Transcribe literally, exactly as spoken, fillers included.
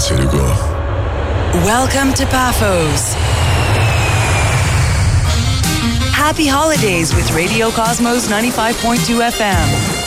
c'est le gars. Welcome to Paphos. Happy holidays with Radio Cosmos ninety-five point two F M.